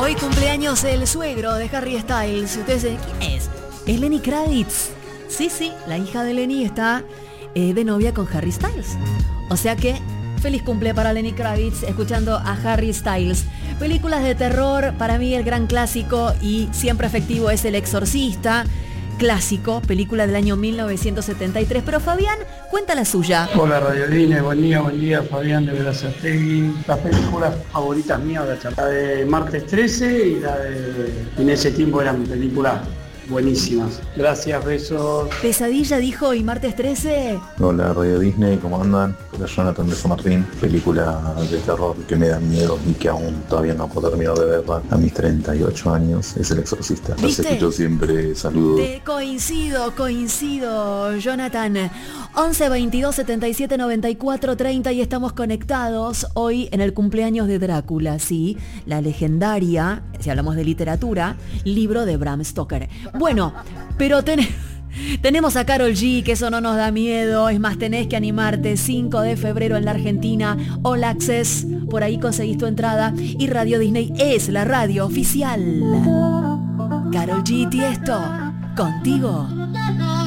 Hoy cumpleaños el suegro de Harry Styles. Ustedes dicen, ¿quién es? Es Lenny Kravitz. Sí, la hija de Lenny está de novia con Harry Styles. O sea que, feliz cumple para Lenny Kravitz, escuchando a Harry Styles. Películas de terror, para mí el gran clásico y siempre efectivo es El Exorcista. Clásico, película del año 1973. Pero Fabián, cuenta la suya. Hola Radio Disney, buen día, Fabián de Berazategui. Las películas favoritas mías, la de Martes 13 y la de... En ese tiempo eran películas buenísimas. Gracias, besos. Pesadilla dijo y Martes 13. Hola Radio Disney, ¿cómo andan? Hola Jonathan de San Martín. Película de terror que me da miedo y que aún todavía no puedo terminar de verla. A mis 38 años es El Exorcista. Los escucho siempre, saludos. Coincido, Jonathan. 11 22 77 94 30 y estamos conectados hoy en el cumpleaños de Drácula, sí, la legendaria, si hablamos de literatura, libro de Bram Stoker. Bueno, pero tenemos a Karol G, que eso no nos da miedo, es más, tenés que animarte, 5 de febrero en la Argentina, All Access, por ahí conseguís tu entrada y Radio Disney es la radio oficial. Karol G, Tiesto, contigo.